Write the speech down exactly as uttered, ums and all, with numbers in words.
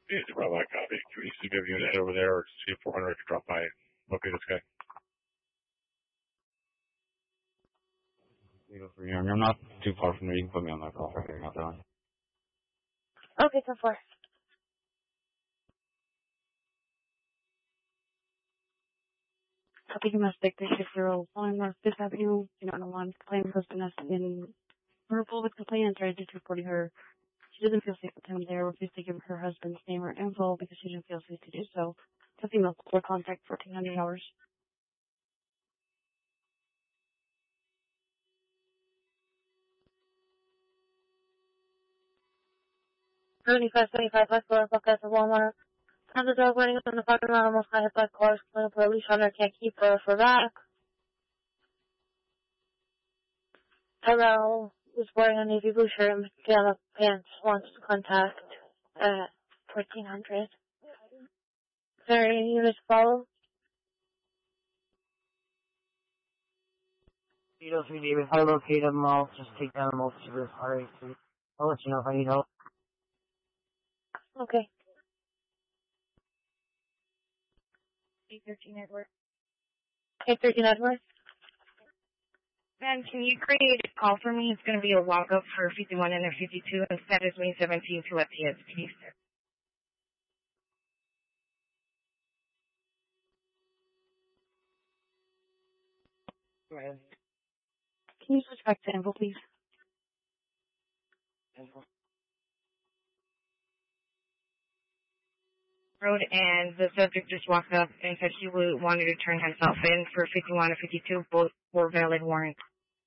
Hey, it's Rob Copy. Can we see if you head over there or see if four hundred could drop by and locate this guy? I'm not too far from there. You can put me on that call right here. Not that one. Okay, so far. Copy domestic three six zero one North Fifth Avenue. You know, on one claim husband has been verbal with complaint and started just reporting her. She doesn't feel safe with him there. Refused to give her husband's name or info because she didn't feel safe to do so. To female for contact fourteen hundred hours. seventy-five seventy-five West Florida, Buckeye for Walmart. Found the dog running from the parking lot, almost got hit by cars. Calling for a leash on her, can't keep her for back. Terrell was wearing a navy blue shirt and pajama pants. Wants to contact at fourteen hundred. Is there any units follow? You know, if you need me, if I locate them, I'll just take down the most severe part. I'll let you know if I need help. Okay. eight thirteen Edward. eight thirteen Edward. Ben, can you create a call for me? It's going to be a walk-up for fifty-one and fifty-two instead of May seventeenth to F T S, please. Right. Can you switch back to info, please? Info. Road, and the subject just walked up and said he wanted to turn himself in for fifty-one or fifty-two. Both were valid warrants.